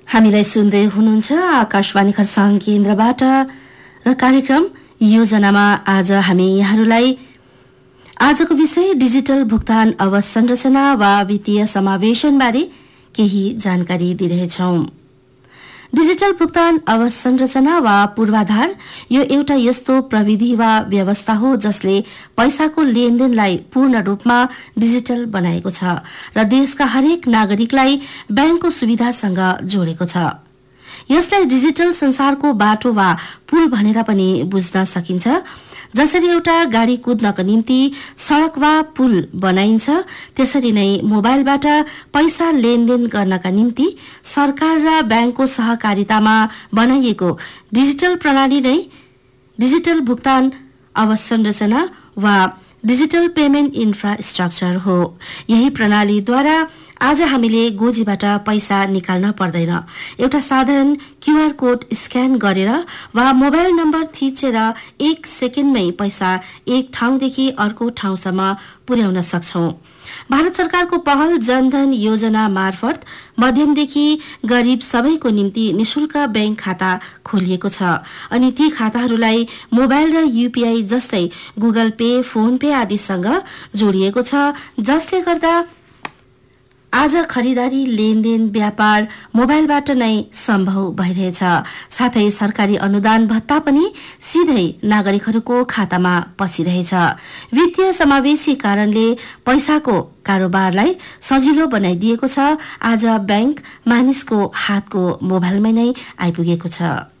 हामीलाई सुन्दै हुनुहुन्छ आकाशवाणी खरसाङ केन्द्रबाट र कार्यक्रम योजनामा आज हामी यहाँहरूलाई आजको विषय डिजिटल भुक्तान अवसंरचना वा वित्तीय समावेशनबारे केही जानकारी दिइरहेछौं। डिजिटल भुक्तान अवसंरचना वा पूर्वाधार यो एउटा यस्तो प्रविधि वा व्यवस्था हो जसले पैसाको लेनदेनलाई पूर्ण रूपमा डिजिटल बनाएको छ र देशका हरेक नागरिकलाई बैंकको सुविधासँग जोडेको छ। यसलाई डिजिटल संसारको बाटो वा पुल भनेर पनि बुझ्न सकिन्छ। जसरी एउटा गाडी कुद्नको निम्ति सड़क वा पुल बनाइन्छ, त्यसरी नै मोबाइलबाट पैसा लेनदेन गर्नका निम्ति सरकार र बैंकको सहकारितामा बनाइएको डिजिटल प्रणाली नै डिजिटल भुक्तान अवसंरचना वा डिजिटल पेमेन्ट इन्फ्रास्ट्रक्चर हो। यही प्रणालीद्वारा आज हामीले गोजीबाट पैसा निकाल्न पर्दैन। एउटा साधारण क्यूआर कोड स्क्यान गरेर वा मोबाइल नम्बर थिचेर 1 सेकेन्डमै पैसा एक ठाउँदेखि अर्को ठाउँसम्म पुर्याउन सक्छौं। भारत सरकारको पहल जनधन योजना मार्फत मध्यमदेखि गरीब सबैको निम्ति निशुल्क बैंक खाता खोलिएको छ अनि ती खाताहरूलाई मोबाइल र यूपीआई जस्तै गुगल पे, फोन पे आदिसँग जोडिएको छ, जसले गर्दा आज खरिदारी, लेनदेन, व्यापार मोबाइलबाट नै सम्भव भइरहेछ। साथै सरकारी अनुदान भत्ता पनि सिधै नागरिकहरूको खातामा पसिरहेछ। वित्तीय समावेशी कारणले पैसाको कारोबारलाई सजिलो बनाइदिएको छ। आज बैंक मानिसको हातको मोबाइलमै नै आइपुगेको छ।